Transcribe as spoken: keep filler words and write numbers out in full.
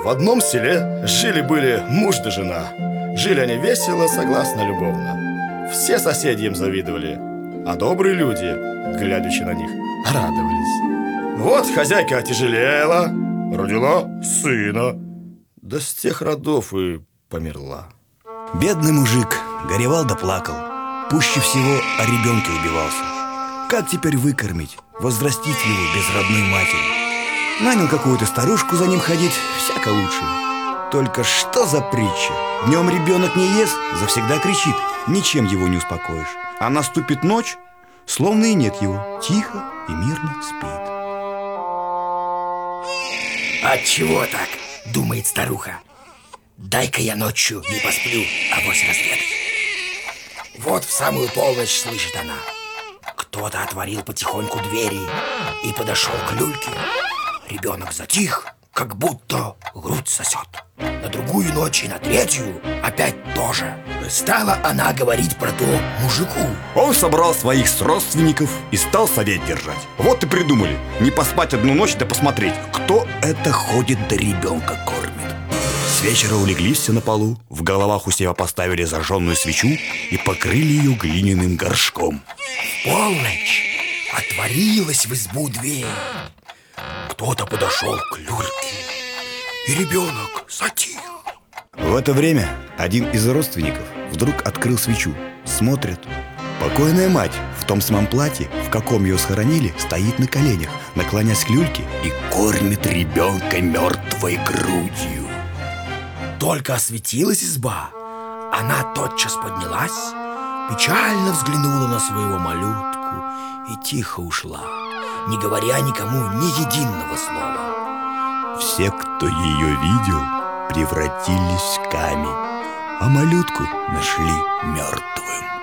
В одном селе жили-были муж да жена. Жили они весело, согласно, любовно. Все соседи им завидовали, а добрые люди, глядячи на них, радовались. Вот хозяйка отяжелела, родила сына, да с тех родов и померла. Бедный мужик горевал да плакал, пуще всего о ребенке убивался. Как теперь выкормить, возрастить его без родной матери? Нанял какую-то старушку за ним ходить, всяко лучше. Только что за притча? Днем ребенок не ест, завсегда кричит, ничем его не успокоишь. А наступит ночь, словно и нет его, тихо и мирно спит. Отчего так? Думает старуха. Дай-ка я ночью не посплю, авось разведаю. Вот в самую полночь слышит она. Кто-то отворил потихоньку двери и подошел к люльке. Ребенок затих, как будто грудь сосет. На другую ночь и на третью опять тоже. Стала она говорить про то мужику. Он собрал своих родственников и стал совет держать. Вот и придумали, не поспать одну ночь, да посмотреть, кто это ходит да ребенка кормит. С вечера улеглись все на полу, в головах у себя поставили зажженную свечу и покрыли ее глиняным горшком. В полночь отворилась в избу дверь. Кто-то подошел к люльке, и ребенок затих. В это время один из родственников вдруг открыл свечу. Смотрит, покойная мать в том самом платье, в каком ее схоронили, стоит на коленях, наклонясь к люльке и кормит ребенка мертвой грудью. Только осветилась изба, она тотчас поднялась, печально взглянула на своего малютку и тихо ушла, не говоря никому ни единого слова. Все, кто ее видел, превратились в камень, а малютку нашли мертвым.